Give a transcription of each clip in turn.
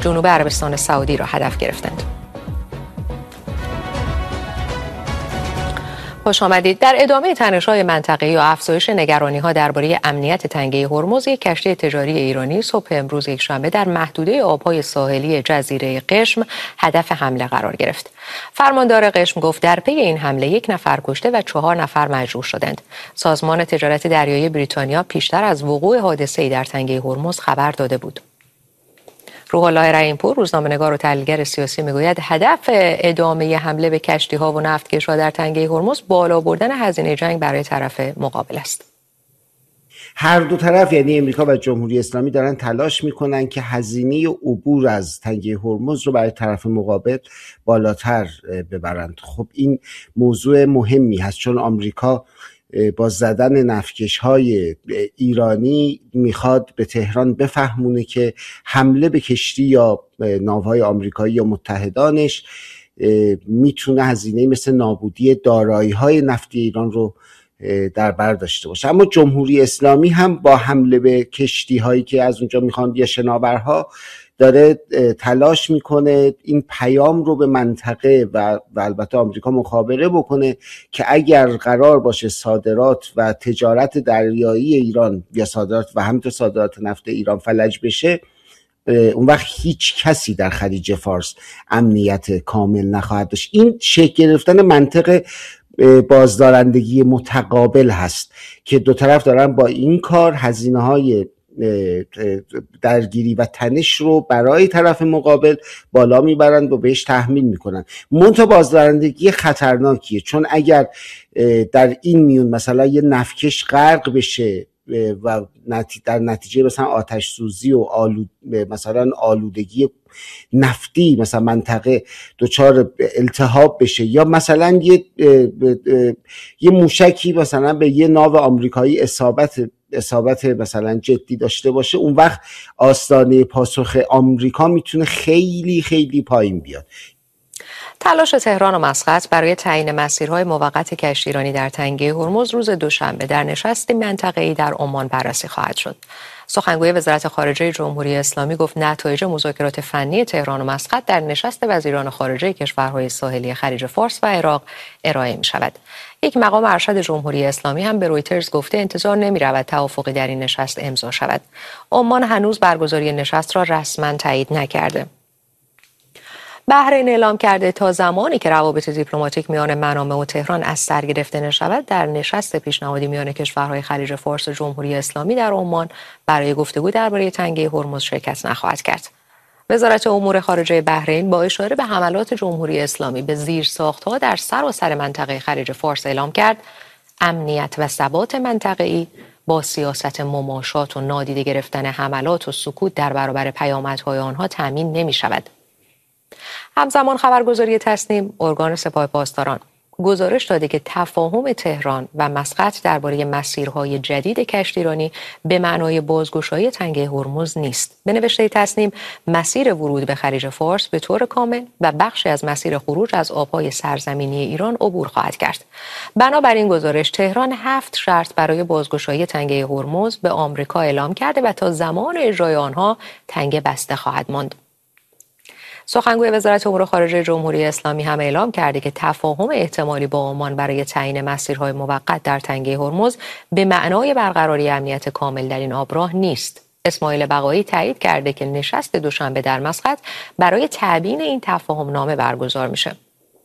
جنوب عربستان سعودی را هدف گرفتند. خوش آمدید. در ادامه تنش‌های منطقه‌ای و افزایش نگرانی‌ها درباره امنیت تنگه هرمز، یک کشتی تجاری ایرانی صبح امروز یکشنبه در محدوده آب‌های ساحلی جزیره قشم هدف حمله قرار گرفت. فرماندار قشم گفت در پی این حمله 1 نفر کشته و 4 نفر مجروح شدند. سازمان تجارت دریایی بریتانیا پیشتر از وقوع حادثه‌ای در تنگه هرمز خبر داده بود. روح الله رحیم‌پور، روزنامه‌نگار و تحلیلگر سیاسی، میگوید هدف ادامه حمله به کشتی‌ها و نفتکش‌ها در تنگه هرمز بالا بردن هزینه جنگ برای طرف مقابل است. هر دو طرف، یعنی امریکا و جمهوری اسلامی، دارن تلاش میکنن که هزینه عبور از تنگه هرمز رو برای طرف مقابل بالاتر ببرند. خب این موضوع مهمی هست، چون آمریکا با زدن نفتکش‌های ایرانی میخواد به تهران بفهمونه که حمله به کشتی یا ناوهای آمریکایی یا متحدانش میتونه هزینه مثل نابودی دارایی‌های نفتی ایران رو در بر داشته باشه. اما جمهوری اسلامی هم با حمله به کشتی‌هایی که از اونجا میخوان یا شناورها داره تلاش میکنه این پیام رو به منطقه و البته آمریکا مخابره بکنه که اگر قرار باشه صادرات و تجارت دریایی ایران یا صادرات و همینطور صادرات نفت ایران فلج بشه، اون وقت هیچ کسی در خلیج فارس امنیت کامل نخواهد داشت. این شکل گرفتن منطق بازدارندگی متقابل هست که دو طرف دارن با این کار هزینه‌های درگیری و تنش رو برای طرف مقابل بالا میبرند و بهش تحمیل میکنن. منتها بازدارندگی خطرناکیه، چون اگر در این میون مثلا یه نفتکش غرق بشه و در نتیجه مثلا آتش سوزی و مثلا آلودگی نفتی مثلا منطقه دچار التهاب بشه، یا مثلا یه موشکی مثلا به یه ناو آمریکایی اصابت مثلا جدی داشته باشه، اون وقت آستانه پاسخ آمریکا میتونه خیلی خیلی پایین بیاد. تلاش تهران و مسقط برای تعیین مسیرهای موقت کشتی ایرانی در تنگه هرمز روز دوشنبه در نشست منطقه‌ای در عمان بررسی خواهد شد. سخنگوی وزارت خارجه جمهوری اسلامی گفت نتایج مذاکرات فنی تهران و مسقط در نشست وزیران خارجه کشورهای ساحلی خلیج فارس و عراق ارائه می شود. یک مقام ارشد جمهوری اسلامی هم به رویترز گفته انتظار نمی رود توافقی در این نشست امضا شود. عمان هنوز برگزاری نشست را رسما تایید نکرده. بحرین اعلام کرده تا زمانی که روابط دیپلماتیک میان منامه و تهران از سر گرفته نشود، در نشست پیشنهادی میان کشورهای خلیج فارس و جمهوری اسلامی در عمان برای گفتگو درباره تنگه هرمز شرکت نخواهد کرد. وزارت امور خارجه بحرین با اشاره به حملات جمهوری اسلامی به زیرساخت‌ها در سراسر منطقه خلیج فارس اعلام کرد امنیت و ثبات منطقه‌ای با سیاست مماشات و نادیده گرفتن حملات و سکوت در برابر پیامدهای آنها تامین نمی‌شود. همزمان خبرگزاری تصنیم، ارگان سپاه پاسداران، گزارش داده که تفاهم تهران و مسقط درباره مسیرهای جدید کشتی ایرانی به معنای بازگشایی تنگه هرمز نیست. به نوشته تصنیم، مسیر ورود به خلیج فارس به طور کامل و بخشی از مسیر خروج از آبهای سرزمینی ایران عبور خواهد کرد. بنابراین گزارش تهران 7 شرط برای بازگشایی تنگه هرمز به آمریکا اعلام کرده و تا زمان اجرای آنها تنگه بسته خواهد ماند. سخنگوی وزارت امور خارجه جمهوری اسلامی هم اعلام کرده که تفاهم احتمالی با عمان برای تعیین مسیرهای موقت در تنگه هرمز به معنای برقراری امنیت کامل در این آبراه نیست. اسماعیل بقایی تایید کرده که نشست دوشنبه در مسقط برای تبیین این تفاهم نامه برگزار میشه.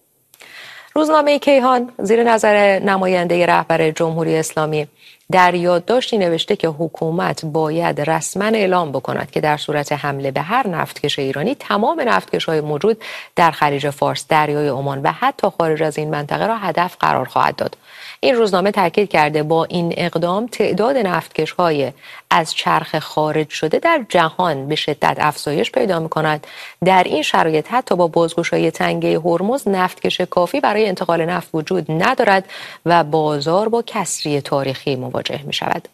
روزنامه کیهان زیر نظر نماینده رهبر جمهوری اسلامی در یادداشتی نوشته که حکومت باید رسما اعلام بکند که در صورت حمله به هر نفتکش ایرانی تمام نفتکش‌های موجود در خلیج فارس، دریای عمان و حتی خارج از این منطقه را هدف قرار خواهد داد. این روزنامه تاکید کرده با این اقدام تعداد نفتکش‌های از چرخ خارج شده در جهان به شدت افزایش پیدا می‌کند. در این شرایط حتی با بازگشایی تنگه هرمز نفتکش کافی برای انتقال نفت وجود ندارد و بازار با کسری تاریخی مواجه می‌شود.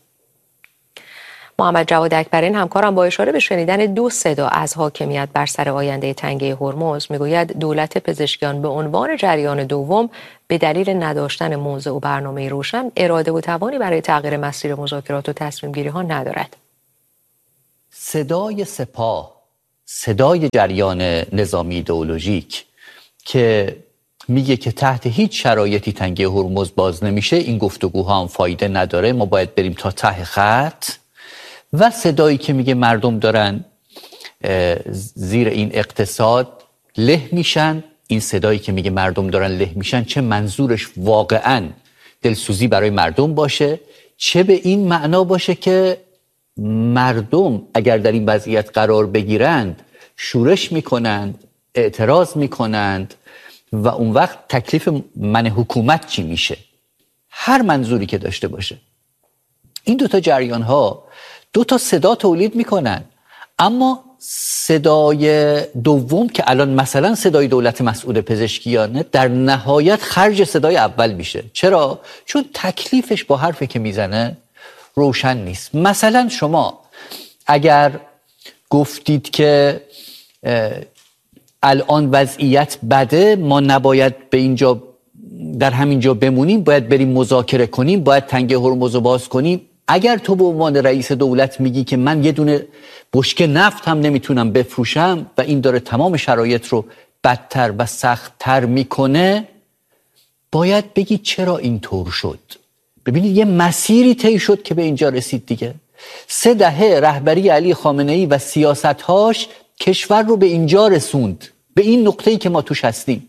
محمد جواد اکبرین همکارم با اشاره به شنیدن 2 صدا از حاکمیت بر سر آینده تنگه هرمز میگوید دولت پزشکیان به عنوان جریان دوم به دلیل نداشتن موضع و برنامه روشن اراده و توانی برای تغییر مسیر مذاکرات و تصمیم گیری ها ندارد. صدای سپاه صدای جریان نظامی ایدئولوژیک که میگه که تحت هیچ شرایطی تنگه هرمز باز نمیشه، این گفتگوها هم فایده نداره، ما باید بریم تا ته خط، و صدایی که میگه مردم دارن زیر این اقتصاد له میشن، این صدایی که میگه مردم دارن له میشن چه منظورش واقعاً دلسوزی برای مردم باشه، چه به این معنا باشه که مردم اگر در این وضعیت قرار بگیرند شورش میکنند، اعتراض میکنند و اون وقت تکلیف من حکومت چی میشه. هر منظوری که داشته باشه این دوتا جریان ها دوتا صدا تولید میکنن، اما صدای دوم که الان مثلا صدای دولت مسعود پزشکیانه در نهایت خرج صدای اول میشه. چرا؟ چون تکلیفش با حرفی که میزنه روشن نیست. مثلا شما اگر گفتید که الان وضعیت بده، ما نباید به اینجا در همینجا بمونیم، باید بریم مذاکره کنیم، باید تنگه هرمز رو باز کنیم، اگر تو به عنوان رئیس دولت میگی که من یه دونه بشکه نفت هم نمیتونم بفروشم و این داره تمام شرایط رو بدتر و سخت‌تر میکنه، باید بگی چرا اینطور شد. ببینید یه مسیری طی شد که به اینجا رسید دیگه. 3 دهه رهبری علی خامنه‌ای و سیاست‌هاش کشور رو به اینجا رسوند، به این نقطه‌ای که ما توش هستیم.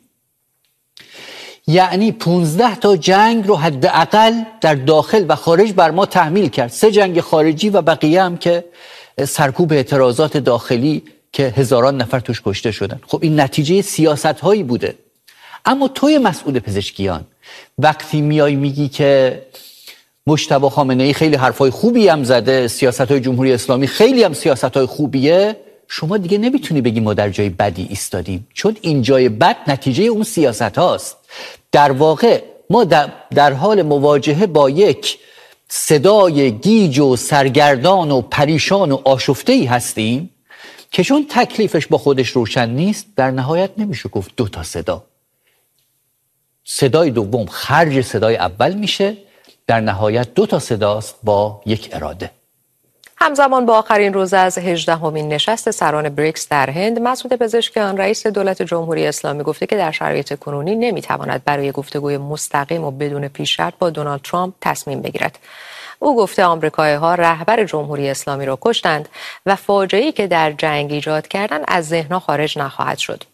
یعنی 15 تا جنگ رو حداقل در داخل و خارج بر ما تحمیل کرد، 3 جنگ خارجی و بقیه هم که سرکوب اعتراضات داخلی که هزاران نفر توش کشته شدن. خب این نتیجه سیاست‌هایی بوده. اما توی مسعود پزشکیان وقتی میای میگی که مجتبی خامنه‌ای خیلی حرفای خوبی هم زده، سیاست‌های جمهوری اسلامی خیلی هم سیاست‌های خوبیه، شما دیگه نمیتونی بگی ما در جای بدی ایستادیم، چون این جای بد نتیجه اون سیاست هاست. در واقع ما در حال مواجهه با یک صدای گیج و سرگردان و پریشان و آشفته‌ای هستیم که چون تکلیفش با خودش روشن نیست، در نهایت نمیشه گفت 2 تا صدا. صدای دوم خرج صدای اول میشه، در نهایت 2 تا صداست با یک اراده. همزمان با آخرین روز از 18مین نشست سران بریکس در هند، مسعود پزشکیان رئیس دولت جمهوری اسلامی گفته که در شرایط کنونی نمیتواند برای گفتگوی مستقیم و بدون پیش‌شرط با دونالد ترامپ تصمیم بگیرد. او گفته آمریکایی‌ها رهبر جمهوری اسلامی را کشتند و فاجعه‌ای که در جنگ ایجاد کردند از ذهن‌ها خارج نخواهد شد.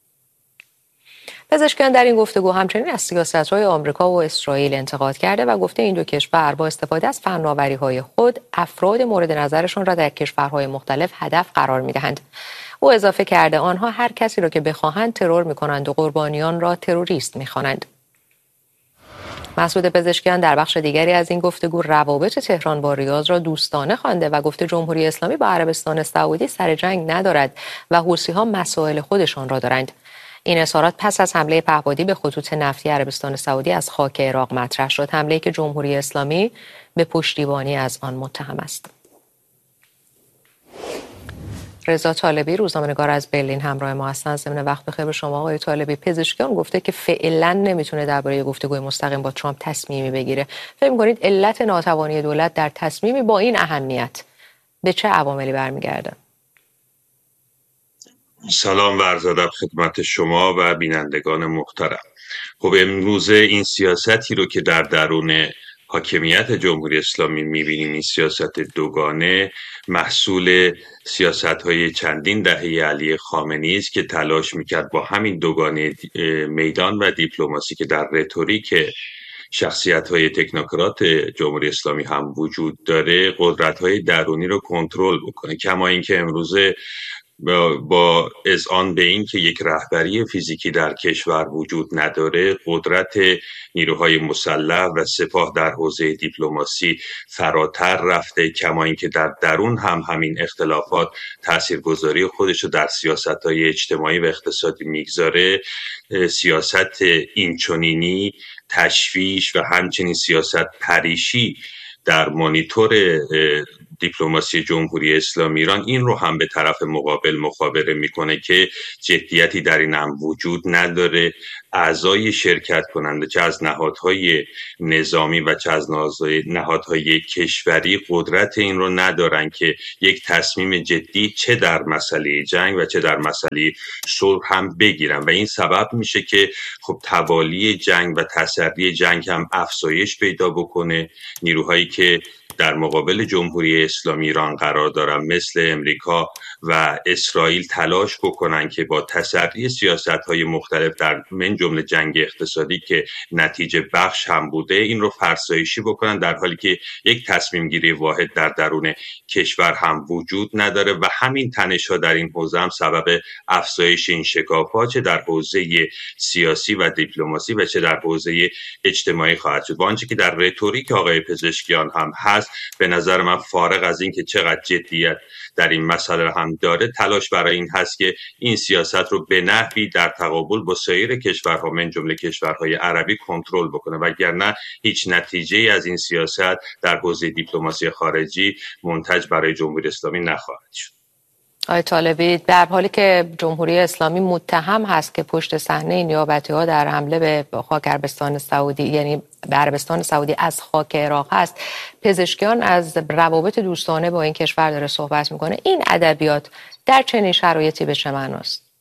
پزشکیان در این گفتگو همچنین از سیاست‌های آمریکا و اسرائیل انتقاد کرده و گفته این دو کشور با استفاده از فناوری‌های خود افراد مورد نظرشون را در کشورهای مختلف هدف قرار می‌دهند. او اضافه کرده آنها هر کسی را که بخواهند ترور می‌کنند و قربانیان را تروریست می‌خوانند. مسعود پزشکیان در بخش دیگری از این گفتگو روابط تهران با ریاض را دوستانه خوانده و گفته جمهوری اسلامی با عربستان سعودی سر جنگ ندارد و حوثی‌ها مسائل خودشان را دارند. این اظهارات پس از حمله پهپادی به خطوط نفتی عربستان سعودی از خاک عراق مطرح شد، حمله‌ای که جمهوری اسلامی به پشتیبانی از آن متهم است. رضا طالبی روزنامه‌نگار از برلین همراه ما هستند. ضمن وقت بخیر به شما آقای طالبی. پزشکیان گفته که فعلا نمیتونه درباره گفتگوی مستقیم با ترامپ تصمیمی بگیره. فکر می‌کنید علت ناتوانی دولت در تصمیمی با این اهمیت به چه عواملی برمیگرده؟ سلام و عرض ادب خدمت شما و بینندگان محترم. خب امروز این سیاستی رو که در درون حاکمیت جمهوری اسلامی می‌بینیم، این سیاست دوگانه محصول سیاست‌های چندین دهه علی خامنه‌ای است که تلاش می‌کرد با همین دوگانه میدان و دیپلماسی که در رتوریک شخصیت‌های تکنوکرات جمهوری اسلامی هم وجود داره، قدرت‌های درونی رو کنترل بکنه. کما اینکه امروزه با اذعان به این که یک رهبری فیزیکی در کشور وجود نداره، قدرت نیروهای مسلح و سپاه در حوزه دیپلماسی فراتر رفته. کما اینکه در درون هم همین اختلافات تاثیرگذاری خودش رو در سیاست‌های اجتماعی و اقتصادی میگذاره. سیاست اینچنینی، تشویش و همچنین سیاست پریشی در مانیتور دیپلماسی جمهوری اسلامی ایران این رو هم به طرف مقابل مخابره میکنه که جدیتی در این هم وجود نداره. اعضای شرکت کننده چه از نهادهای نظامی و چه از نهادهای کشوری قدرت این رو ندارن که یک تصمیم جدی چه در مسئله جنگ و چه در مسئله صلح هم بگیرن و این سبب میشه که خب توالی جنگ و تسری جنگ هم افزایش پیدا بکنه. نیروهایی که در مقابل جمهوری اسلامی ایران قرار دارن مثل امریکا و اسرائیل تلاش بکنن که با تسری سیاست‌های مختلف در من جمله جنگ اقتصادی که نتیجه بخش هم بوده این رو فرسایشی بکنن، در حالی که یک تصمیم گیری واحد در درون کشور هم وجود نداره و همین تنش‌ها در این حوزه هم سبب افزایش این شکاف‌ها چه در حوزه سیاسی و دیپلماسی و چه در حوزه اجتماعی خواهد شد. با آنچه که در رتوریک آقای پزشکیان هم هست، به نظر من فارغ از این که چقدر جدیت در این مسئله هم داره، تلاش برای این هست که این سیاست رو به نحوی در تقابل با سایر کشورها من جمله کشورهای عربی کنترل بکنه، وگرنه هیچ نتیجه از این سیاست در حوزه دیپلماسی خارجی منتج برای جمهوری اسلامی نخواهد شد. آقای طالبی، در حالی که جمهوری اسلامی متهم هست که پشت صحنه نیابتی‌ها در حمله به خاک عربستان سعودی، یعنی به عربستان سعودی از خاک عراق هست، پزشکیان از روابط دوستانه با این کشور داره صحبت میکنه. این ادبیات در چنین شرایطی به چه معناست؟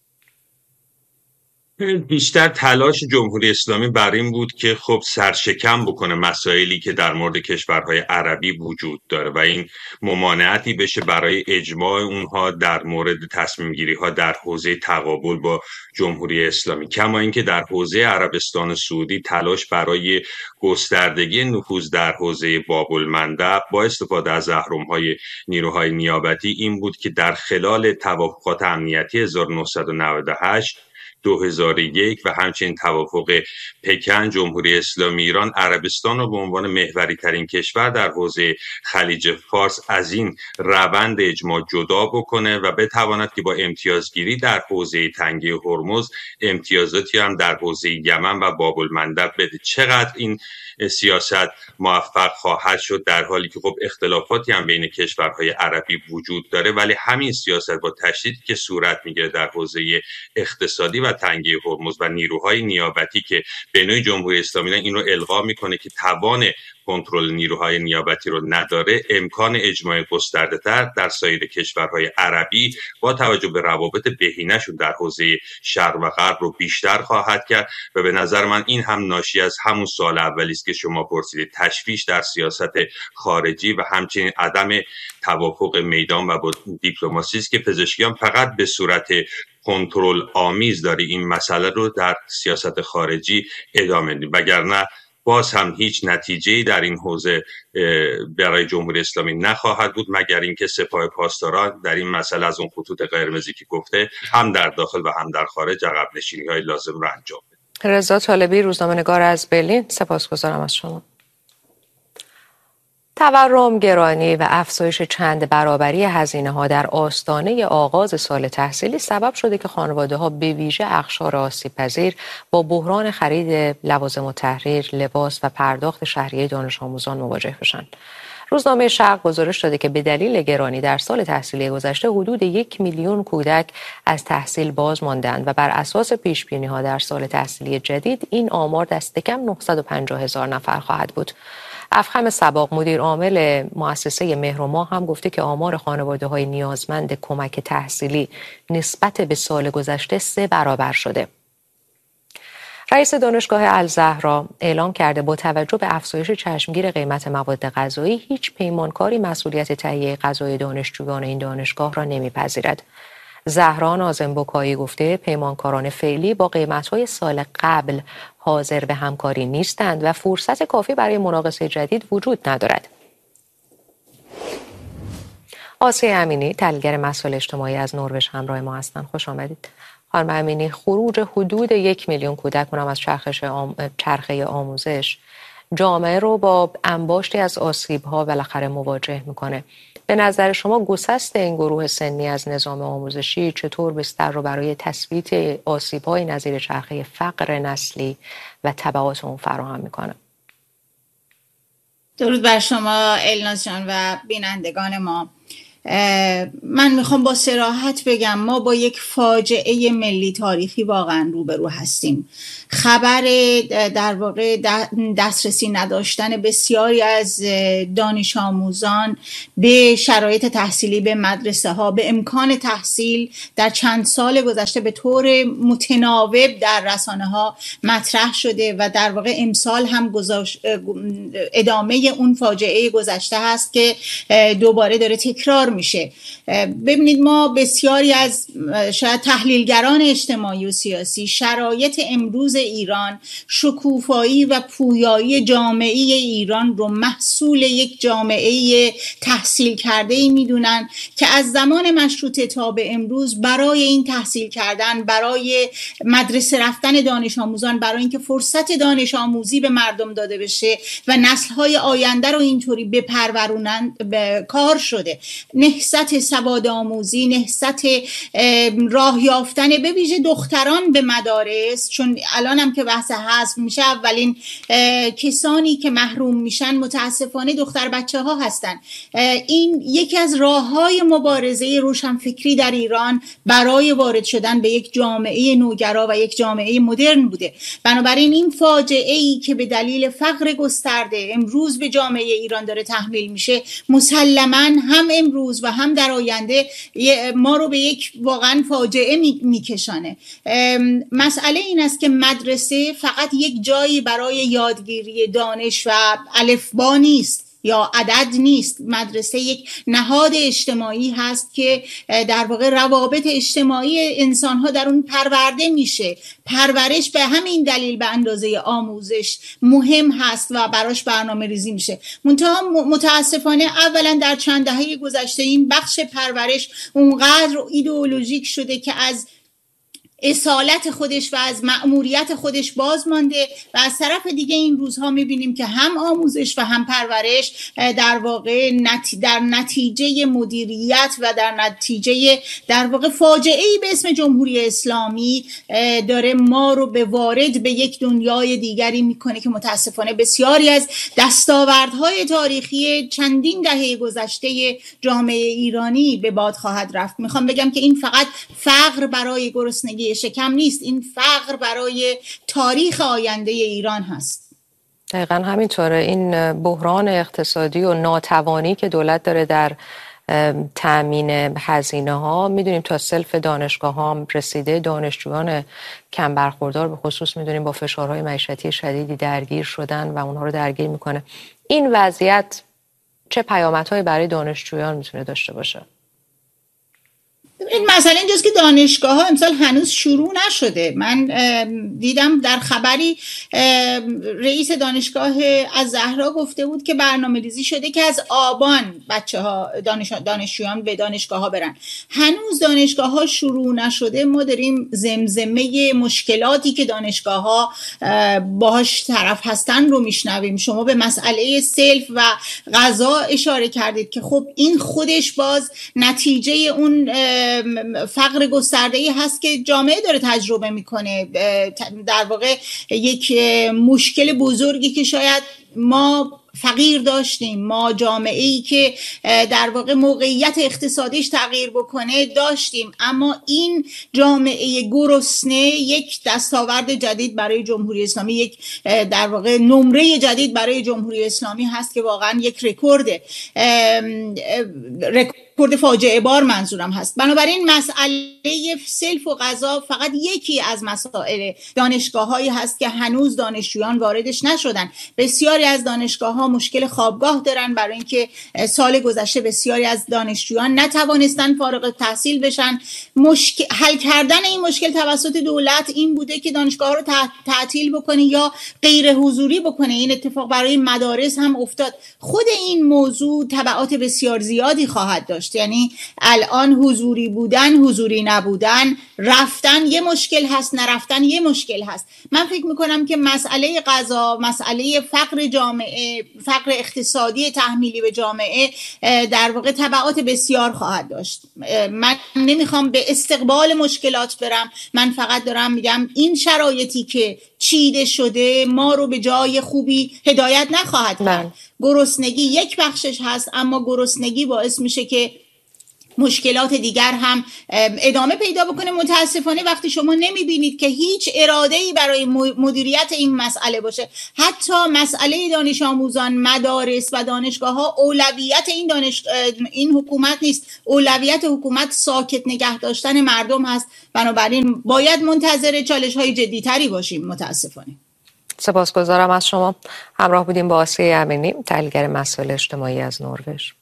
بیشتر تلاش جمهوری اسلامی بر این بود که خب سرشکم بکنه مسائلی که در مورد کشورهای عربی وجود داره و این ممانعتی بشه برای اجماع اونها در مورد تصمیم گیری ها در حوزه تقابل با جمهوری اسلامی. کما اینکه در حوزه عربستان سعودی تلاش برای گستردگی نفوذ در حوزه باب المندب با استفاده از اهرم‌های نیروهای نیابتی این بود که در خلال توافقات امنیتی 1998 2001 و همچنین توافق پکن، جمهوری اسلامی ایران عربستان رو به عنوان محوری ترین کشور در حوزه خلیج فارس از این روند اجماع جدا بکنه و بتواند که با امتیازگیری در حوزه تنگه هرمز امتیازاتی هم در حوزه یمن و باب المندب بده. چقدر این سیاست موفق خواهد شد در حالی که خب اختلافاتی هم بین کشورهای عربی وجود داره، ولی همین سیاست با تشدیدی که صورت میگیره در حوزه اقتصادی و تنگه هرمز و نیروهای نیابتی که به نوعی جمهوری اسلامی این رو القا میکنه که توان کنترل نیروهای نیابتی رو نداره، امکان اجماع گسترده‌تر در سایر کشورهای عربی با توجه به روابط بهینه‌شون در حوزه شرق و غرب رو بیشتر خواهد کرد و به نظر من این هم ناشی از همون سوال اولی است که شما پرسیدید، تشویش در سیاست خارجی و همچنین عدم توافق میدان و با دیپلماسی است که پزشکیان فقط به صورت کنترل آمیز داره این مسئله رو در سیاست خارجی ادامه میدن، وگرنه باز هم هیچ نتیجه‌ای در این حوزه برای جمهوری اسلامی نخواهد بود مگر اینکه سپاه پاسداران در این مسئله از اون خطوط قرمزی که گفته هم در داخل و هم در خارج عقب نشینی‌های لازم را انجام بده. رضا طالبی، روزنامه‌نگار از برلین، سپاسگزارم از شما. تورم، گرانی و افزایش چند برابری هزینه‌ها در آستانه آغاز سال تحصیلی سبب شده که خانواده‌ها به ویژه اقشار آسیب‌پذیر با بحران خرید لوازم التحریر، لباس و پرداخت شهریه دانش آموزان مواجه بشن. روزنامه شرق گزارش داده که به دلیل گرانی در سال تحصیلی گذشته حدود 1 میلیون کودک از تحصیل باز ماندند و بر اساس پیش‌بینی‌ها در سال تحصیلی جدید این آمار دست کم 950,000 نفر خواهد بود. افخم صباغ، مدیر عامل مؤسسه مهر و ماه، هم گفته که آمار خانواده‌های نیازمند کمک تحصیلی نسبت به سال گذشته 3 برابر شده. رئیس دانشگاه الزهرا اعلام کرده با توجه به افزایش چشمگیر قیمت مواد غذایی هیچ پیمانکاری مسئولیت تهیه غذای دانشجویان این دانشگاه را نمیپذیرد. زهرا ناظم بکایی گفته پیمانکاران فعلی با قیمت‌های سال قبل حاضر به همکاری نیستند و فرصت کافی برای مناقصه جدید وجود ندارد. آسیه امینی، تحلیلگر مسائل اجتماعی از نروژ همراه ما هستند. خوش آمدید. خانم امینی، خروج حدود 1 میلیون کودک اونم از چرخه آموزش جامعه رو با انباشتی از آسیب‌ها بالاخره مواجه میکنه. به نظر شما گسست این گروه سنی از نظام آموزشی چطور بستر رو برای تثبیت آسیب‌های نظیر چرخه فقر نسلی و تبعات اون فراهم میکنه؟ درود بر شما الناز جان و بینندگان ما. من میخوام با صراحت بگم ما با یک فاجعه ملی تاریخی واقعا روبرو هستیم. خبر در واقع دسترسی نداشتن بسیاری از دانش آموزان به شرایط تحصیلی، به مدرسه ها، به امکان تحصیل در چند سال گذشته به طور متناوب در رسانه ها مطرح شده و در واقع امسال هم ادامه اون فاجعه گذشته هست که دوباره داره تکرار میشه. ببینید ما بسیاری از شاید تحلیلگران اجتماعی و سیاسی شرایط امروز ایران، شکوفایی و پویایی جامعه ایران رو محصول یک جامعه تحصیل کرده ای میدونن که از زمان مشروطه تا به امروز برای این تحصیل کردن، برای مدرسه رفتن دانش آموزان، برای اینکه فرصت دانش آموزی به مردم داده بشه و نسل‌های آینده رو اینطوری بپرورونن به کار شده. نهضت سواد آموزی، نهضت راه یافتن به ویژه دختران به مدارس، چون الان هم که بحث حذف میشه اولین کسانی که محروم میشن متاسفانه دختر بچه ها هستن. این یکی از راههای مبارزه روشنفکری در ایران برای وارد شدن به یک جامعه نوگرا و یک جامعه مدرن بوده. بنابراین این فاجعه ای که به دلیل فقر گسترده امروز به جامعه ایران داره تحمیل میشه مسلماً هم امروز و هم در آینده ما رو به یک واقعا فاجعه میکشانه. مسئله این است که مدرسه فقط یک جایی برای یادگیری دانش و الفبا نیست یا عدد نیست. مدرسه یک نهاد اجتماعی هست که در واقع روابط اجتماعی انسان‌ها در اون پرورده میشه. پرورش به همین دلیل به اندازه آموزش مهم هست و براش برنامه ریزی میشه. منتها متاسفانه اولا در چند دهه گذشته این بخش پرورش اونقدر ایدئولوژیک شده که از اصالت خودش و از مأموریت خودش باز مانده و از طرف دیگه این روزها میبینیم که هم آموزش و هم پرورش در واقع در نتیجه مدیریت و در نتیجه در واقع فاجعه‌ای به اسم جمهوری اسلامی داره ما رو به وارد به یک دنیای دیگری میکنه که متاسفانه بسیاری از دستاوردهای تاریخی چندین دهه گذشته جامعه ایرانی به باد خواهد رفت. میخوام بگم که این فقط فقر برای گرسنگی شکم نیست، این فقر برای تاریخ آینده ایران هست. دقیقا همینطوره. این بحران اقتصادی و ناتوانی که دولت داره در تامین هزینه ها، میدونیم تا سلف دانشگاه ها هم رسیده، دانشجویان کم برخوردار به خصوص میدونیم با فشارهای معیشتی شدیدی درگیر شدن و اونها رو درگیر میکنه. این وضعیت چه پیامدهایی برای دانشجویان میتونه داشته باشه؟ این مسئله اینجاست که دانشگاه ها امسال هنوز شروع نشده. من دیدم در خبری رئیس دانشگاه الزهرا گفته بود که برنامه ریزی شده که از آبان بچه ها دانشجویان به دانشگاه ها برن. هنوز دانشگاه ها شروع نشده. ما داریم زمزمه مشکلاتی که دانشگاه ها باهاش طرف هستن رو میشنویم. شما به مسئله سلف و غذا اشاره کردید که خب این خودش باز نتیجه اون فقر گسترده‌ای هست که جامعه داره تجربه میکنه. در واقع یک مشکل بزرگی که شاید ما فقیر داشتیم، ما جامعه‌ای که در واقع موقعیت اقتصادیش تغییر بکنه داشتیم، اما این جامعه گرسنه یک دستاورد جدید برای جمهوری اسلامی، یک در واقع نمره جدید برای جمهوری اسلامی هست که واقعا یک رکورد فاجعه بار منظورم هست. بنابراین مسئله سلف و غذا فقط یکی از مسائل دانشگاه‌هایی هست که هنوز دانشجویان واردش نشدن. بسیاری از دانشگاه‌ها مشکل خوابگاه دارن برای اینکه سال گذشته بسیاری از دانشجویان نتوانستن فارغ التحصیل بشن. حل کردن این مشکل توسط دولت این بوده که دانشگاه‌ها رو تعطیل بکنه یا غیر حضوری بکنه. این اتفاق برای مدارس هم افتاد. خود این موضوع تبعات بسیار زیادی خواهد داشت. یعنی الان حضوری بودن، حضوری نبودن، رفتن یه مشکل هست، نرفتن یه مشکل هست. من فکر میکنم که مسئله غذا، مسئله فقر جامعه، فقر اقتصادی تحمیلی به جامعه در واقع تبعات بسیار خواهد داشت. من نمیخوام به استقبال مشکلات برم، من فقط دارم میگم این شرایطی که چیده شده ما رو به جای خوبی هدایت نخواهد کرد. گرسنگی یک بخشش هست، اما گرسنگی باعث میشه که مشکلات دیگر هم ادامه پیدا بکنه. متاسفانه وقتی شما نمیبینید که هیچ اراده‌ای برای مدیریت این مسئله باشه، حتی مسئله دانش آموزان، مدارس و دانشگاه‌ها اولویت این حکومت نیست. اولویت حکومت ساکت نگه داشتن مردم هست. بنابراین باید منتظر چالش‌های جدی‌تری باشیم. متاسفانه. سپاسگزارم از شما. همراه بودیم با آسیه امینی، تحلیلگر مسائل اجتماعی از نروژ.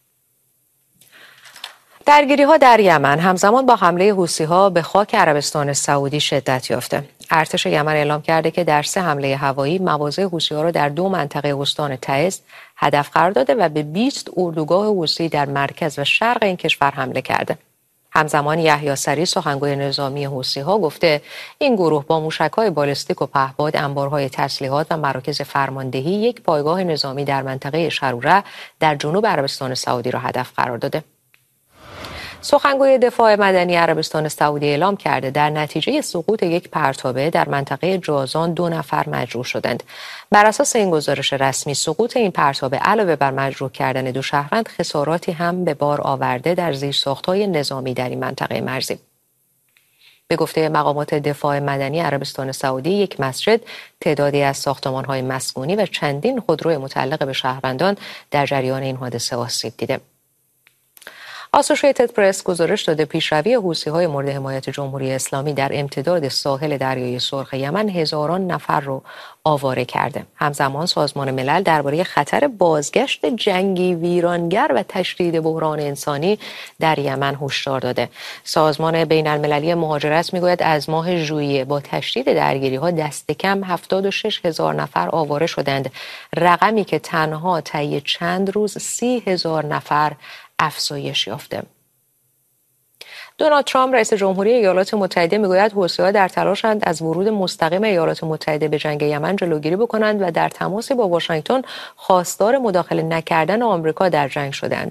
درگیری‌ها در یمن همزمان با حمله حوثی‌ها به خاک عربستان سعودی شدت یافته. ارتش یمن اعلام کرده که در 3 حمله هوایی مواضع حوثی‌ها را در 2 منطقه استان تعز هدف قرار داده و به 20 اردوگاه حوثی در مرکز و شرق این کشور حمله کرده. همزمان یحیی سری، سخنگوی نظامی حوثی‌ها، گفته این گروه با موشک‌های بالستیک و پهپاد، انبارهای تسلیحات و مراکز فرماندهی یک پایگاه نظامی در منطقه شروره در جنوب عربستان سعودی را هدف قرار داده. سخنگوی دفاع مدنی عربستان سعودی اعلام کرده در نتیجه سقوط یک پرتابه در منطقه جازان 2 نفر مجروح شدند. بر اساس این گزارش رسمی، سقوط این پرتابه علاوه بر مجروح کردن 2 شهروند، خساراتی هم به بار آورده در زیرساخت‌های نظامی در این منطقه مرزی. به گفته مقامات دفاع مدنی عربستان سعودی، یک مسجد، تعدادی از ساختمان‌های مسکونی و چندین خودرو متعلق به شهروندان در جریان این حادثه آسیب دیده. آسوشیتد پرس گزارش داده پیشروی حوثی‌های مورد حمایت جمهوری اسلامی در امتداد ساحل دریای سرخ یمن هزاران نفر رو آواره کرده. همزمان سازمان ملل درباره خطر بازگشت جنگی ویرانگر و تشدید بحران انسانی در یمن هشدار داده. سازمان بین‌المللی مهاجرت میگوید از ماه ژوئیه با تشدید درگیری‌ها دست کم 76,000 نفر آواره شدند، رقمی که تنها طی چند روز 30,000 نفر افزایش یافته. دونالد ترامپ رئیس جمهوری ایالات متحده میگوید حوثی‌ها در تلاشند از ورود مستقیم ایالات متحده به جنگ یمن جلوگیری بکنند و در تماسی با واشنگتن خواستار مداخله نکردن آمریکا در جنگ شدند.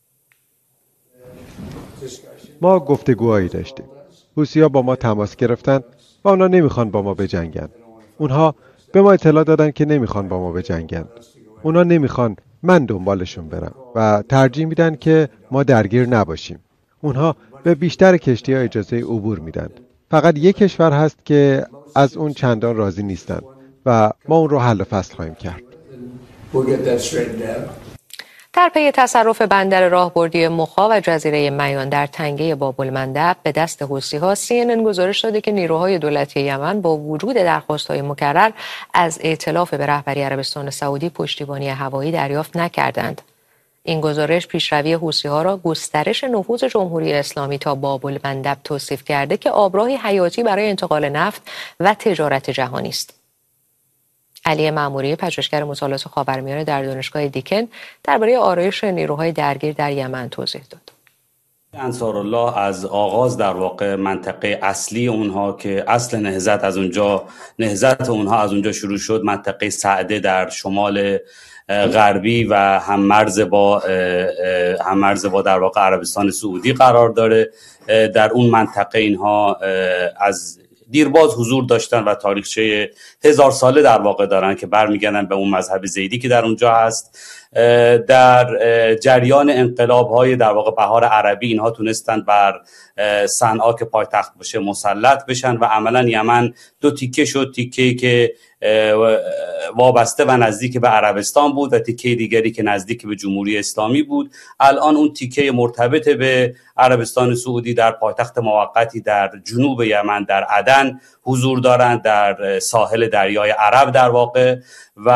ما گفتگوهایی داشتیم. حوثی‌ها با ما تماس گرفتند و اونا نمیخوان با ما بجنگن. اونها به ما اطلاع دادن که نمیخوان با ما بجنگن. اونا نمیخوان من دنبالشون برم و ترجیح میدن که ما درگیر نباشیم. اونها به بیشتر کشتی‌ها اجازه عبور میدن. فقط یک کشور هست که از اون چندان راضی نیستن و ما اون رو حل و فصل خواهیم کرد. در پی تصرف بندر راهبردی مخا و جزیره میان در تنگه باب‌المندب به دست حوثی‌ها، CNN گزارش داده که نیروهای دولتی یمن با وجود درخواست‌های مکرر از ائتلاف به رهبری عربستان سعودی پشتیبانی هوایی دریافت نکردند. این گزارش پیشروی حوثی‌ها را گسترش نفوذ جمهوری اسلامی تا باب‌المندب توصیف کرده که آبراهی حیاتی برای انتقال نفت و تجارت جهانی است. علی مأموری، پژوهشگر مطالعات خاورمیانه در دانشگاه دیکن، درباره آرایش نیروهای درگیر در یمن توضیح داد. انصارالله از آغاز در واقع منطقه اصلی اونها که اصل نهضت اونها از اونجا شروع شد، منطقه سعده در شمال غربی و هم مرز با در واقع عربستان سعودی قرار داره. در اون منطقه اینها از دیرباز حضور داشتن و تاریخچه 1000 ساله در واقع دارن که برمیگردن به اون مذهب زیدی که در اونجا هست. در جریان انقلاب‌های در واقع بهار عربی اینها تونستن بر صنعا که پایتخت باشه مسلط بشن و عملا یمن 2 تیکه شد، تیکه‌ای که وابسته و نزدیک به عربستان بود و تیکه دیگری که نزدیک به جمهوری اسلامی بود. الان اون تیکه مرتبط به عربستان سعودی در پایتخت موقتی در جنوب یمن در عدن حضور دارند، در ساحل دریای عرب در واقع، و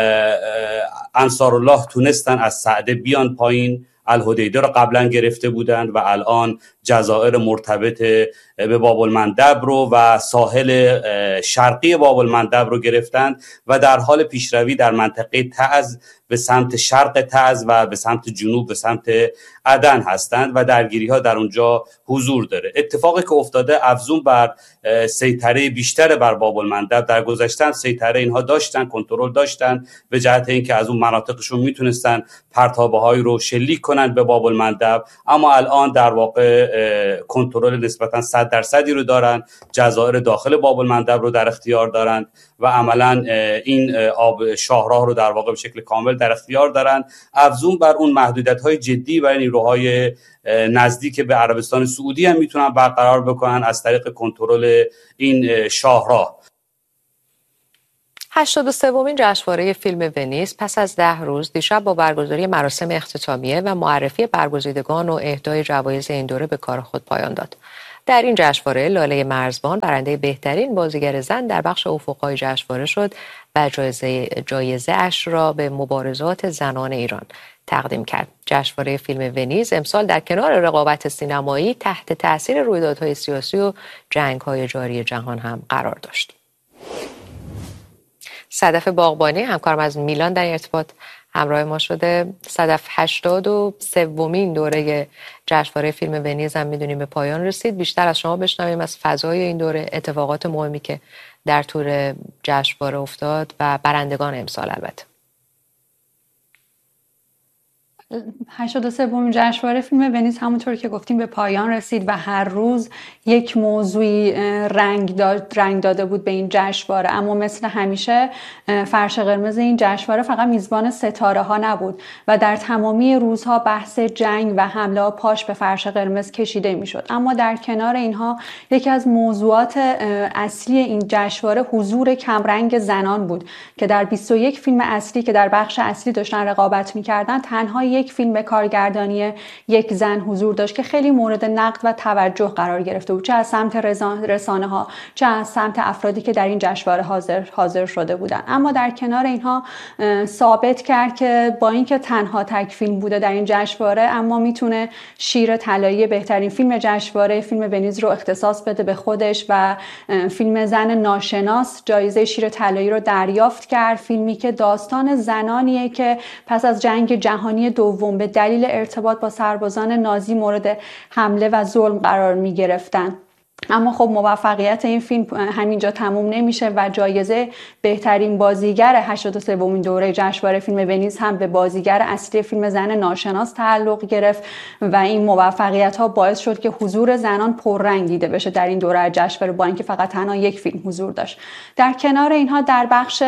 انصارالله تونستن از سعده بیان پایین. الحدیده رو قبلا گرفته بودند و الان جزایر مرتبط به باب‌المندب رو و ساحل شرقی باب‌المندب رو گرفتند و در حال پیشروی در منطقه تعز به سمت شرق تعز و به سمت جنوب به سمت عدن هستند و درگیری ها در اونجا حضور داره. اتفاقی که افتاده افزون بر سیطره بیشتر بر باب‌المندب. در گذشته سیطره اینها داشتن، کنترل داشتن به جهت اینکه از اون مناطقشون میتونستن پرتابه‌هایی رو شلیک کنن کنند به باب المندب، اما الان در واقع کنترل نسبتا 100% رو دارن، جزایر داخل باب المندب رو در اختیار دارن و عملا این آب شاهراه رو در واقع به شکل کامل در اختیار دارن، افزون بر اون محدودیت‌های جدی برای نیروهای نزدیک به عربستان سعودی هم میتونن برقرار بکنن از طریق کنترل این شاهراه. 83مین جشنواره فیلم ونیز پس از 10 روز دیشب با برگزاری مراسم اختتامیه و معرفی برگزیدگان و اهدای جوایز این دوره به کار خود پایان داد. در این جشنواره لاله مرزبان برنده بهترین بازیگر زن در بخش افق‌های جشنواره شد و جایزه اش را به مبارزات زنان ایران تقدیم کرد. جشنواره فیلم ونیز امسال در کنار رقابت سینمایی تحت تاثیر رویدادهای سیاسی و جنگ‌های جاری جهان هم قرار داشت. صدف باغبانی همکارم از میلان در ارتباط همراه ما شده. صدف 83مین دوره جشنواره فیلم ونیز هم میدونیم به پایان رسید. بیشتر از شما بشنویم از فضای این دوره، اتفاقات مهمی که در طول جشنواره افتاد و برندگان امسال. البته 83مین جشنواره فیلم ونیز همونطور که گفتیم به پایان رسید و هر روز یک موضوعی رنگ داده بود به این جشنواره. اما مثل همیشه فرش قرمز این جشنواره فقط میزبان ستاره ها نبود و در تمامی روزها بحث جنگ و حمله ها پاش به فرش قرمز کشیده میشد. اما در کنار اینها یکی از موضوعات اصلی این جشنواره حضور کمرنگ زنان بود که در 21 فیلم اصلی که در بخش اصلی داشتن رقابت میکردن تنها یک فیلم به کارگردانی یک زن حضور داشت که خیلی مورد نقد و توجه قرار گرفته بود، چه از سمت رسانه ها چه از سمت افرادی که در این جشنواره حاضر شده بودند. اما در کنار اینها ثابت کرد که با اینکه تنها تک فیلم بوده در این جشنواره اما میتونه شیر طلایی بهترین فیلم جشنواره فیلم ونیز رو اختصاص بده به خودش و فیلم زن ناشناس جایزه شیر طلایی رو دریافت کرد. فیلمی که داستان زنانیه که پس از جنگ جهانی دوم به دلیل ارتباط با سربازان نازی مورد حمله و ظلم قرار می گرفتن. اما خب موفقیت این فیلم همینجا تموم نمیشه و جایزه بهترین بازیگر 83مین دوره جشنواره فیلم ونیز هم به بازیگر اصلی فیلم زن ناشناس تعلق گرفت و این موفقیت ها باعث شد که حضور زنان پررنگ دیده بشه در این دوره جشنواره با اینکه فقط تنها یک فیلم حضور داشت. در کنار اینها در بخش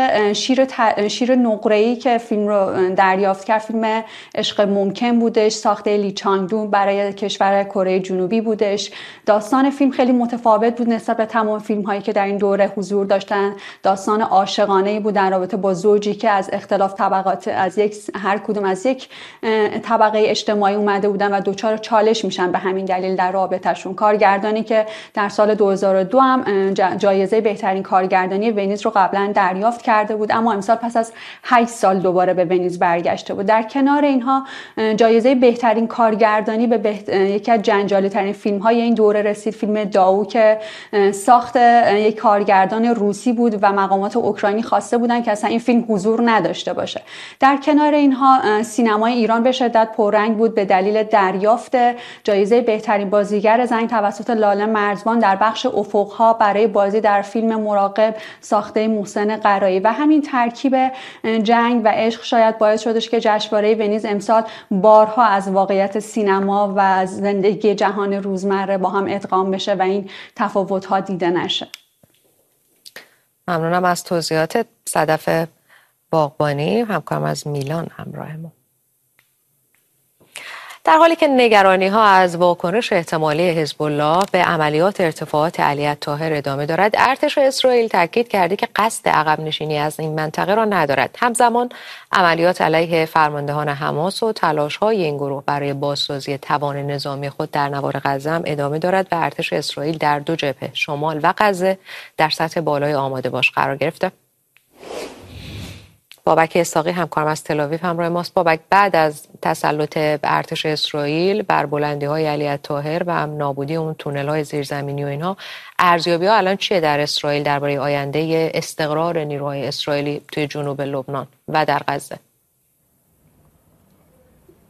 شیر نقره‌ای که فیلم رو دریافت کرد فیلم عشق ممکن بودش، ساخته لی چانگ دو برای کشور کره جنوبی بودش. داستان فیلم خیلی متفاوت بود نسبت به تمام فیلم هایی که در این دوره حضور داشتن. داستان عاشقانه‌ای بود در رابطه با زوجی که از اختلاف طبقات هر کدوم از یک طبقه اجتماعی اومده بودن و دوچار چالش میشن به همین دلیل در رابطه‌شون. کارگردانی که در سال 2002 هم جایزه بهترین کارگردانی ونیز رو قبلا دریافت کرده بود اما امسال پس از 8 سال دوباره به ونیز برگشته بود. در کنار اینها جایزه بهترین کارگردانی به یکی از جنجالی ترین فیلم های این دوره رسید، فیلم داو که ساخت یک کارگردان روسی بود و مقامات اوکراینی خواسته بودن که اصلا این فیلم حضور نداشته باشه. در کنار اینها سینمای ایران به شدت پررنگ بود به دلیل دریافت جایزه بهترین بازیگر زن توسط لاله مرزبان در بخش افق‌ها برای بازی در فیلم مراقب ساخته محسن قرایی و همین ترکیب جنگ و عشق شاید باعث شدش که جشنواره ونیز امسال بارها از واقعیت سینما و زندگی جهان روزمره با هم ادغام بشه و این تفاوت‌ها دیده نشه. ممنونم از توضیحات صدف باغبانی، همکارم از میلان همراه ما. در حالی که نگرانی‌ها از واکنش احتمالی حزب الله به عملیات ارتفاعات علی الطاهر ادامه دارد، ارتش اسرائیل تاکید کرده که قصد عقب نشینی از این منطقه را ندارد. همزمان عملیات علیه فرماندهان حماس و تلاش‌های این گروه برای بازسازی توان نظامی خود در نوار غزه هم ادامه دارد و ارتش اسرائیل در دو جبهه شمال و غزه در سطح بالای آماده باش قرار گرفته. بابک اسحاقی همکارم از تل‌آویو همراه ماست. بابک، بعد از تسلط ارتش اسرائیل بر بلندی‌های علی الطاهر و نابودی اون تونل‌های زیرزمینی و اینها، ارزیابی‌ها الان چیه در اسرائیل درباره آینده استقرار نیروهای اسرائیلی توی جنوب لبنان و در غزه؟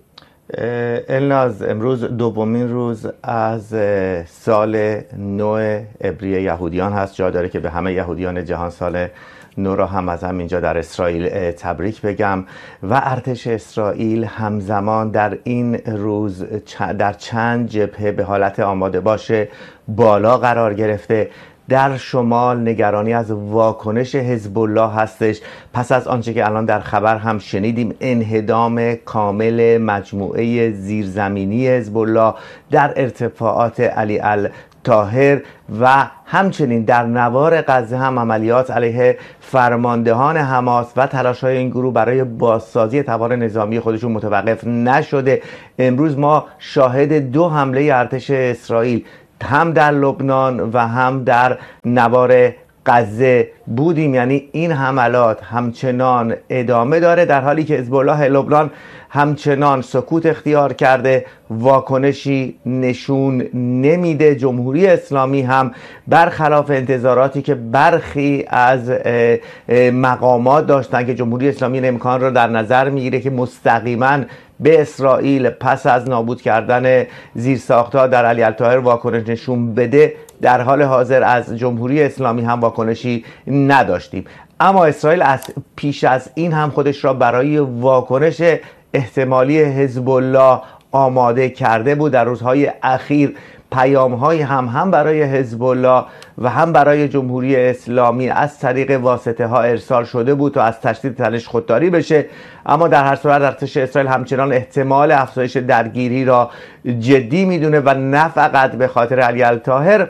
الناز، امروز دومین روز از سال نو عبری یهودیان هست. جا داره که به همه یهودیان جهان سال نو را هم از همینجا در اسرائیل تبریک بگم. و ارتش اسرائیل همزمان در این روز در چند جبهه به حالت آماده باشه بالا قرار گرفته. در شمال نگرانی از واکنش حزب الله هستش پس از آنچه که الان در خبر هم شنیدیم، انهدام کامل مجموعه زیرزمینی حزب الله در ارتفاعات علی الطاهر و همچنین در نوار غزه هم عملیات علیه فرماندهان حماس و تلاش‌های این گروه برای بازسازی توان نظامی خودشون متوقف نشده. امروز ما شاهد 2 حمله ارتش اسرائیل هم در لبنان و هم در نوار غزه بودیم. یعنی این حملات همچنان ادامه داره، در حالی که حزب الله لبنان همچنان سکوت اختیار کرده، واکنشی نشون نمیده. جمهوری اسلامی هم برخلاف انتظاراتی که برخی از مقامات داشتن که جمهوری اسلامی این امکان را در نظر میگیره که مستقیما به اسرائیل پس از نابود کردن زیرساخت‌ها در علی الطاهر واکنش نشون بده، در حال حاضر از جمهوری اسلامی هم واکنشی نداشتیم. اما اسرائیل از پیش از این هم خودش را برای واکنش احتمالی حزب الله آماده کرده بود. در روزهای اخیر پیام‌های هم برای حزب الله و هم برای جمهوری اسلامی از طریق واسطه ها ارسال شده بود تا از تشدید تنش خودداری بشه. اما در هر صورت ارتش اسرائیل همچنان احتمال افزایش درگیری را جدی میدونه و نه فقط به خاطر علی الطاهر،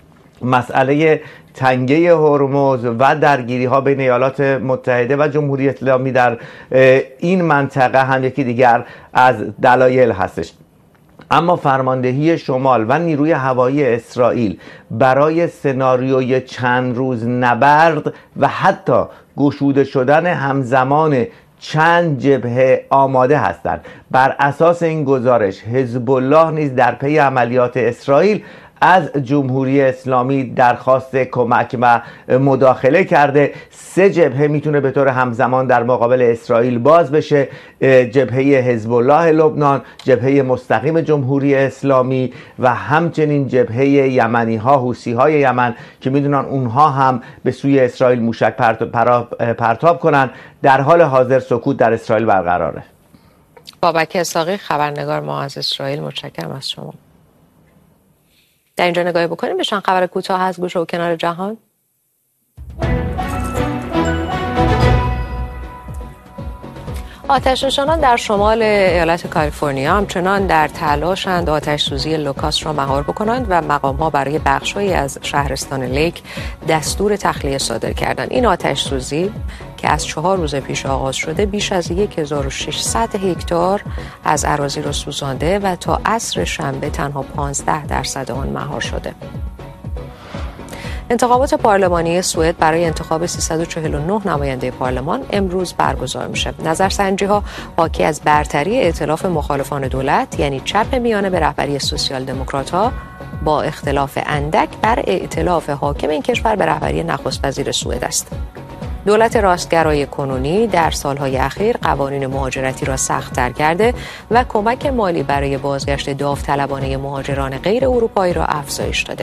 مسئله تنگه هرمز و درگیری ها بین ایالات متحده و جمهوری اسلامی در این منطقه هم یکی دیگر از دلایل هستش. اما فرماندهی شمال و نیروی هوایی اسرائیل برای سناریوی چند روز نبرد و حتی گشوده شدن همزمان چند جبهه آماده هستند. بر اساس این گزارش حزب الله نیز در پی عملیات اسرائیل از جمهوری اسلامی درخواست کمک و مداخله کرده. 3 جبهه میتونه به طور همزمان در مقابل اسرائیل باز بشه: جبهه حزب الله لبنان، جبهه مستقیم جمهوری اسلامی و همچنین جبهه یمنی ها، حوثی های یمن که میدونن اونها هم به سوی اسرائیل موشک پرتاب کنن. در حال حاضر سکوت در اسرائیل برقراره. بابک اسحاقی، خبرنگار ما از اسرائیل، متشکرم از شما. در اینجا نگاهی بکنیم به چند خبر کوتاه از گوشه و کنار جهان. آتش‌نشانان در شمال ایالت کالیفرنیا همچنان در تلاشند آتش‌سوزی لوکاس را مهار بکنند و مقام‌ها برای بخش‌هایی از شهرستان لیک دستور تخلیه صادر کردند. این آتش‌سوزی که از 4 روز پیش آغاز شده بیش از 1600 هکتار از اراضی را سوزانده و تا عصر شنبه تنها 15% آن مهار شده. انتخابات پارلمانی سوئد برای انتخاب 349 نماینده پارلمان امروز برگزار میشه. نظرسنجی‌ها حاکی از برتری ائتلاف مخالفان دولت یعنی چپ میانه به رهبری سوسیال دموکرات‌ها با اختلاف اندک بر ائتلاف حاکم این کشور به رهبری نخست وزیر سوئد است. دولت راستگرای کنونی در سالهای اخیر قوانین مهاجرتی را سخت‌تر کرده و کمک مالی برای بازگشت داوطلبانه مهاجران غیر اروپایی را افزایش داده.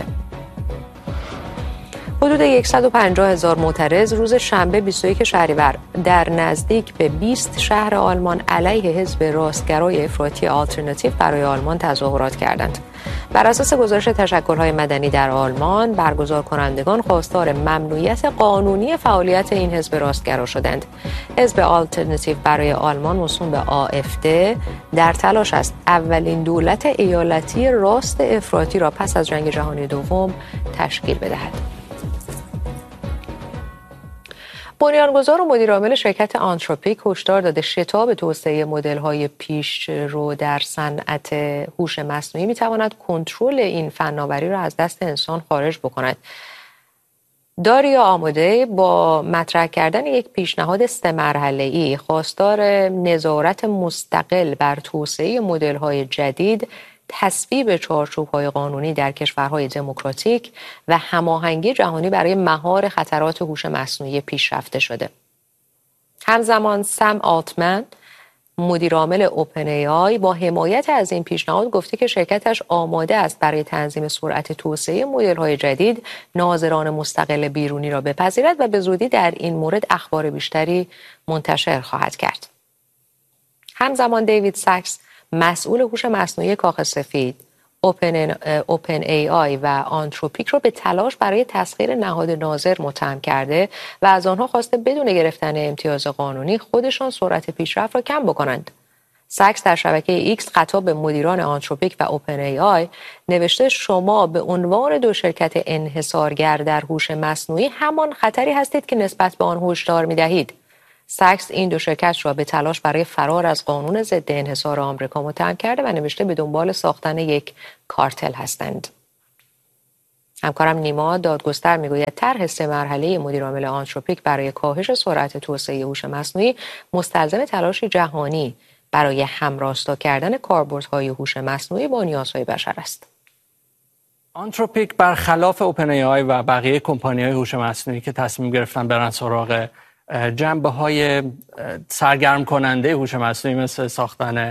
حدود 150,000 معترض روز شنبه 21 شهریور در نزدیک به 20 شهر آلمان علیه حزب راستگرای افراطی آلترناتیو برای آلمان تظاهرات کردند. بر اساس گزارش تشکل‌های مدنی در آلمان، برگزار کنندگان خواستار ممنوعیت قانونی فعالیت این حزب راستگرا شدند. حزب آلترناتیو برای آلمان، موسوم به AfD، در تلاش است اولین دولت ایالتی راست افراطی را پس از جنگ جهانی دوم تشکیل بدهد. بنیانگذار و مدیرعامل شرکت آنتروپیک هشدار داده شتاب توسعه مدل‌های پیشرو در صنعت هوش مصنوعی می‌تواند کنترل این فناوری را از دست انسان خارج بکند. داریا آموده با مطرح کردن یک پیشنهاد 3 مرحله‌ای خواستار نظارت مستقل بر توسعه مدل‌های جدید، تصویب چارچوب‌های قانونی در کشورهای دموکراتیک و هماهنگی جهانی برای مهار خطرات هوش مصنوعی پیشرفته شده. همزمان سم آلتمن، مدیرعامل اوپن ای آی با حمایت از این پیشنهاد گفته که شرکتش آماده است برای تنظیم سرعت توسعه مدل‌های جدید ناظران مستقل بیرونی را بپذیرد و به زودی در این مورد اخبار بیشتری منتشر خواهد کرد. همزمان دیوید ساکس مسئول هوش مصنوعی کاخ سفید اوپن ای آی و آنتروپیک رو به تلاش برای تسخیر نهاد ناظر متهم کرده و از آنها خواسته بدون گرفتن امتیاز قانونی خودشان سرعت پیشرفت را کم بکنند. ساکس در شبکه ایکس خطاب به مدیران آنتروپیک و اوپن ای آی نوشته شما به عنوان دو شرکت انحصارگر در هوش مصنوعی همان خطری هستید که نسبت به آن هشدار می‌دهید. ساکس این دو شرکت را به تلاش برای فرار از قانون ضد انحصار آمریکا متهم کرده و نوشته به دنبال ساختن یک کارتل هستند. همکارم نیما دادگستر میگوید طرح 3 مرحله مدیرعامل آنتروپیک برای کاهش سرعت توسعه هوش مصنوعی مستلزم تلاشی جهانی برای همراستا کردن کاربردهای هوش مصنوعی با نیازهای بشر است. آنتروپیک برخلاف اوپن ای آی و بقیه کمپانی‌های هوش مصنوعی که تصمیم گرفتن برن سراغ جنبه‌های سرگرم کننده هوش مصنوعی مثل ساختن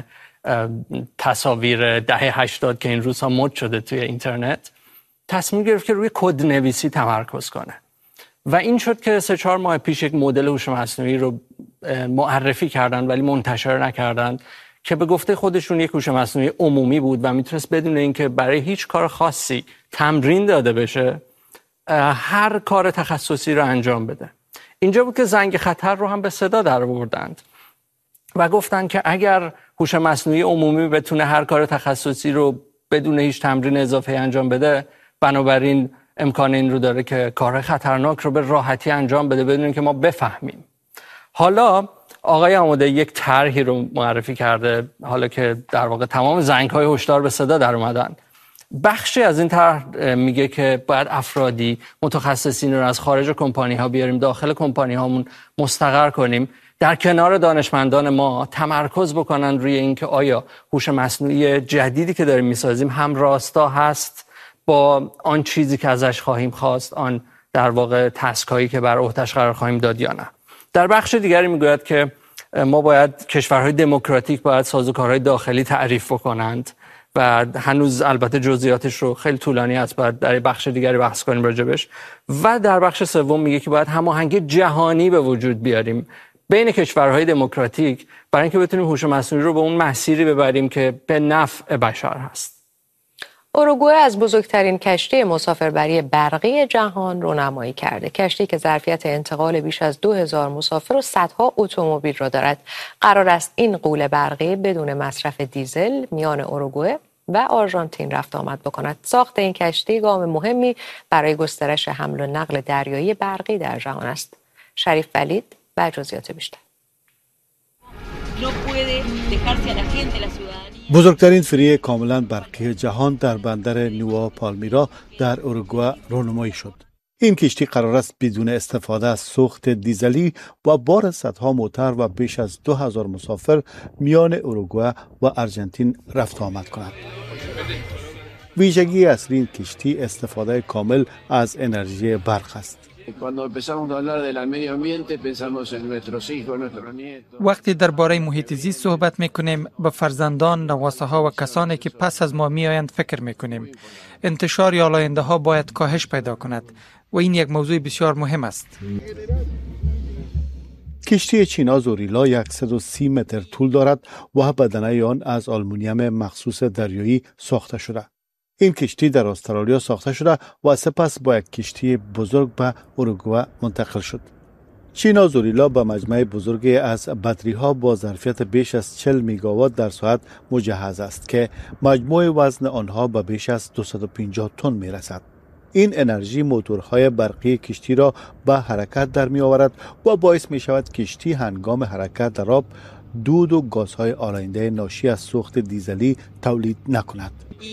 تصاویر دهه 80 که این روزها مد شده توی اینترنت، تصمیم گرفت که روی کد نویسی تمرکز کنه و این شد که 3-4 ماه پیش یک مدل هوش مصنوعی رو معرفی کردن ولی منتشر نکردن که به گفته خودشون یک هوش مصنوعی عمومی بود و میتونست بدون اینکه برای هیچ کار خاصی تمرین داده بشه هر کار تخصصی رو انجام بده. اینجا بود که زنگ خطر رو هم به صدا در آوردند و گفتن که اگر هوش مصنوعی عمومی بتونه هر کار تخصصی رو بدون هیچ تمرین اضافه انجام بده، بنابراین امکان این رو داره که کار خطرناک رو به راحتی انجام بده بدون اینکه ما بفهمیم. حالا آقای آماده یک طرحی رو معرفی کرده، حالا که در واقع تمام زنگ‌های هشدار به صدا در اومدن. بخشی از این طرح میگه که باید افرادی متخصصین رو از خارج کمپانی‌ها بیاریم داخل کمپانی‌هامون مستقر کنیم، در کنار دانشمندان ما تمرکز بکنن روی اینکه آیا هوش مصنوعی جدیدی که داریم میسازیم هم راستا هست با آن چیزی که ازش خواهیم خواست، آن در واقع تسکایی که بر عهده‌اش قرار خواهیم داد یا نه. در بخش دیگری میگوید که ما باید کشورهای دموکراتیک باید سازوکارهای داخلی تعریف بکنند و هنوز البته جزئیاتش رو خیلی طولانی است، باید در بخش دیگری بحث کنیم راجبش. و در بخش سوم میگه که باید هماهنگی جهانی به وجود بیاریم بین کشورهای دموکراتیک برای اینکه بتونیم هوش مصنوعی رو به اون مسیری ببریم که به نفع بشر هست. اوروگوئه از بزرگترین کشتی مسافربری برقی جهان رونمایی کرده. کشتی که ظرفیت انتقال بیش از 2000 مسافر و صدها اتومبیل را دارد. قرار است این غول برقی بدون مصرف دیزل میان اوروگوئه و آرژانتین رفت آمد بکند. ساخت این کشتی گام مهمی برای گسترش حمل و نقل دریایی برقی در جهان است. شریف ولید و جزئیات بیشتر. بزرگترین فری کاملا برقی جهان در بندر نوا پالمیرا در اوروگوئه رونمایی شد. این کشتی قرار است بدون استفاده از سوخت دیزلی و بار صدها موتر و بیش از 2000 مسافر میان اوروگوئه و آرژانتین رفت آمد کند. ویژگی اصلی این کشتی استفاده کامل از انرژی برق است. وقتی درباره محیط زیست صحبت میکنیم به فرزندان، نواسه ها و کسانی که پس از ما میآیند فکر میکنیم. انتشار یا آینده ها باید کاهش پیدا کند و این یک موضوع بسیار مهم است. کشتی چینا زوریلا 130 متر طول دارد و بدنه آن از آلومینیوم مخصوص دریایی ساخته شده. این کشتی در استرالیا ساخته شده و سپس با یک کشتی بزرگ به اوروگوئه منتقل شد. چینا زوریلا به مجموعه بزرگی از بطری ها با ظرفیت بیش از 40 میگاوات در ساعت مجهز است که مجموع وزن آنها به بیش از 250 تن می رسد. این انرژی موتورهای برقی کشتی را به حرکت در می آورد و باعث می شود کشتی هنگام حرکت در آب دود و گازهای آلاینده ناشی از سوخت دیزلی تولید نکند.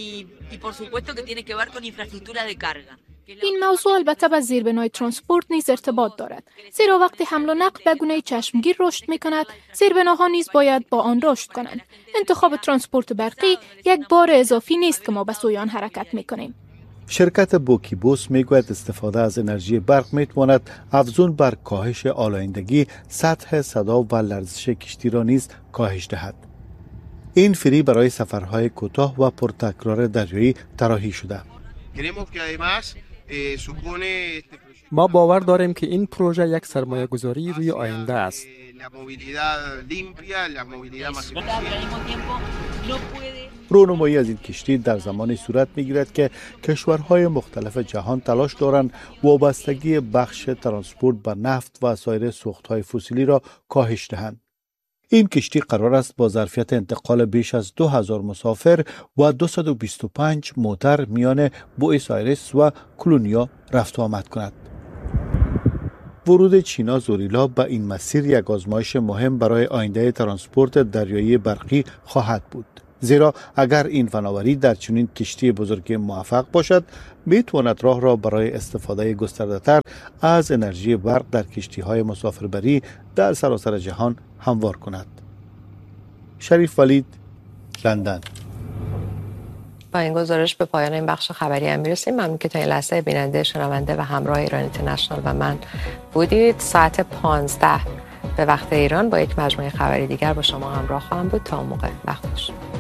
این موضوع البته با زیربنای ترانسپورت نیز ارتباط دارد، زیرا وقتی حمل و نقل به گونه چشمگیر رشد می کند، زیربناها نیز باید با آن رشد کنند. انتخاب ترانسپورت برقی یک بار اضافی نیست که ما به سوی آن حرکت می کنیم. شرکت بوکیبوس میگوید استفاده از انرژی برق میتواند افزون بر کاهش آلایندگی، سطح صدا و لرزش کشتی را نیز کاهش دهد. این فری برای سفرهای کوتاه و پرتکرار دریایی طراحی شده. ما باور داریم که این پروژه یک سرمایه گذاری روی آینده است. رونمایی از این کشتی در زمانی صورت میگیرد که کشورهای مختلف جهان تلاش دارند وابستگی بخش ترانسپورت به نفت و سایر سوختهای فسیلی را کاهش دهند. این کشتی قرار است با ظرفیت انتقال بیش از 2000 مسافر و 225 موتر میان بوئنوس آیرس و کلونیا رفت و آمد کند. ورود چینا زوریلا به این مسیر یک آزمایش مهم برای آینده ترانسپورت دریایی برقی خواهد بود. زیرا اگر این فناوری در چنین کشتی بزرگ موفق باشد، میتواند راه را برای استفاده گسترده‌تر از انرژی برق در کشتی‌های مسافربری در سراسر جهان هموار کند. شریف ولید، لندن. با این گزارش به پایان این بخش خبری هم میرسیم. ممنون که تا این لحظه بیننده، شنونده و همراه ایران اینترنشنال و من بودید. ساعت 15 به وقت ایران با یک مجموعه خبری دیگر با شما همراه خواهم بود. تا اون موقع وقت باشید.